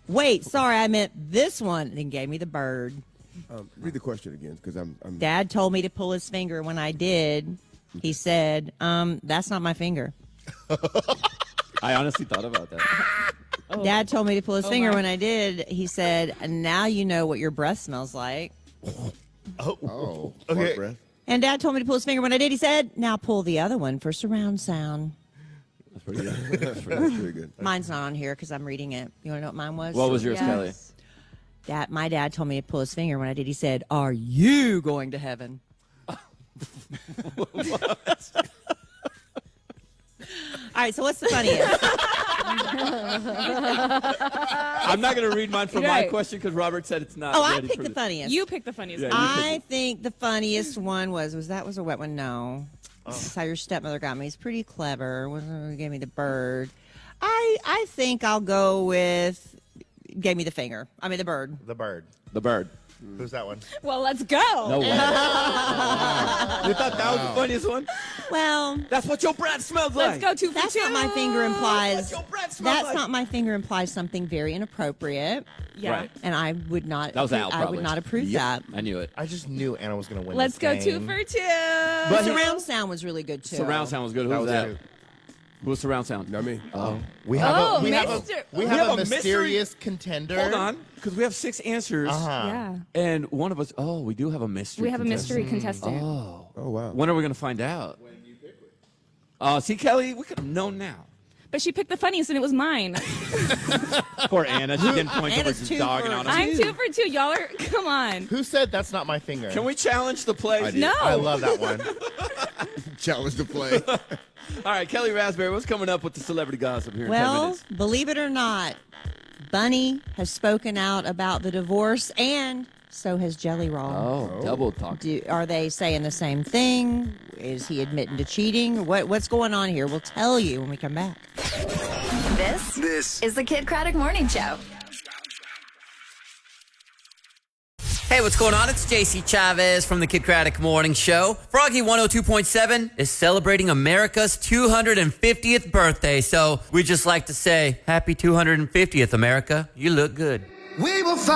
Wait, sorry, I meant this one. And then gave me the bird. Read the question again, because I'm. Dad told me to pull his finger. When I did, he said, "That's not my finger." I honestly thought about that. Dad told me to pull his finger. When I did, he said, "Now you know what your breath smells like." Oh, Okay. fart breath. And Dad told me to pull his finger. When I did, he said, "Now pull the other one for surround sound." That's pretty good. That's pretty good. Mine's not on here because I'm reading it. You want to know what mine was? What was yours, Kelly? My dad told me to pull his finger. When I did, he said, "Are you going to heaven?" All right, so what's the funniest? I'm not going to read mine for my Right. question because Robert said it's not. Oh, I ready picked for the funniest. You picked the funniest Yeah, one. I think the funniest one was a wet one? No. This is how your stepmother got me. He's pretty clever. Gave me the bird. I think I'll go with gave me the finger. I mean the bird. The bird. The bird. Who's that one? Well, let's go. No way. You thought that was the funniest one? Well, That's what your breath smells like. Let's go 2 for that's 2. not my finger implies. Your breath smells That's like. not my finger implies something very inappropriate, Yeah. Right. and I would not. That was Al, I probably. would not approve that. I knew it. I just knew Anna was going to win. Let's this go game. 2 for 2. But Surround sound was really good too. Surround sound was good. Who That was was that? good. Who was surround sound? Not me. We have Oh, a we have Mr. a we We have have a a mystery- mysterious contender. Hold on, because we have 6 answers. Yeah. And one of us, we do have a mystery. We have a contestant. mystery contestant. Oh, wow. When are we going to find out? When you pick it. See, Kelly, we could have known now. But she picked the funniest, and it was mine. Poor Anna. She didn't point Anna's towards his 2 dog for and on I'm us. 2 for 2. Y'all are, come on. Who said that's not my finger? Can we challenge the play? I did. No. I love that one. Challenge to play. All right, Kelly Raspberry, what's coming up with the celebrity gossip here in 10 Well, minutes? believe it or not, Bunny has spoken out about the divorce, and so has Jelly Roll. Oh, double talk. Are they saying the same thing? Is he admitting to cheating? What's going on here? We'll tell you when we come back. This is the Kid Craddock Morning Show. Hey, what's going on? It's JC Chavez from the Kid Craddock Morning Show. Froggy 102.7 is celebrating America's 250th birthday, so we just like to say, happy 250th, America. You look good. We will fight.